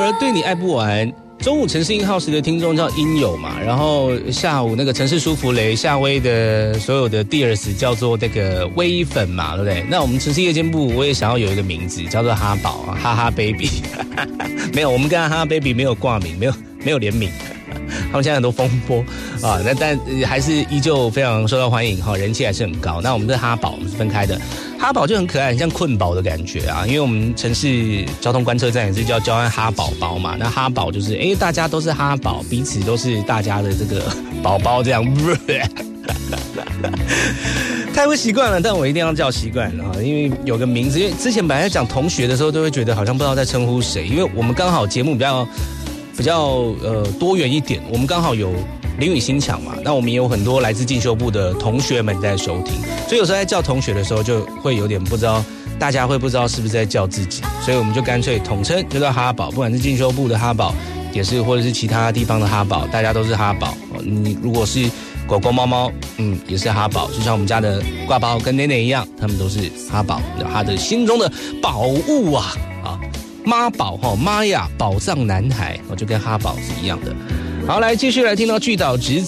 儿对你爱不完。中午城市1号时的听众叫音友嘛，然后下午那个城市舒芙蕾夏威的所有的 Dears 叫做那个微粉嘛，对不对？那我们城市夜间部我也想要有一个名字叫做哈宝啊，哈哈 baby 没有，我们跟哈哈 baby 没有挂名，没有联名，他们现在很多风波啊，但还是依旧非常受到欢迎哈，人气还是很高。那我们的哈宝我们是分开的，哈宝就很可爱，很像困宝的感觉啊，因为我们城市交通观测站也是叫交安哈宝宝嘛，那哈宝就是大家都是哈宝，彼此都是大家的这个宝宝这样，太不习惯了，但我一定要叫习惯啊，因为有个名字，因为之前本来在讲同学的时候都会觉得好像不知道在称呼谁，因为我们刚好节目比较多元一点，我们刚好有林语新强嘛，那我们也有很多来自进修部的同学们在收听，所以有时候在叫同学的时候就会有点不知道，大家会不知道是不是在叫自己，所以我们就干脆统称就叫哈宝，不管是进修部的哈宝，也是或者是其他地方的哈宝，大家都是哈宝。你如果是狗狗猫猫，也是哈宝，就像我们家的挂包跟奶奶一样，他们都是哈宝，他的心中的宝物啊。妈宝妈呀，宝藏男孩，就跟哈宝是一样的。好，来继续来听到巨岛直